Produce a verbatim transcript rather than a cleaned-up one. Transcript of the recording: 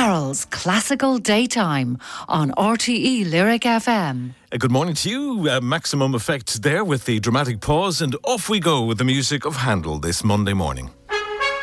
Carol's Classical Daytime on R T E Lyric F M. Uh, good morning to you. Uh, maximum effect there with the dramatic pause, and off we go with the music of Handel this Monday morning.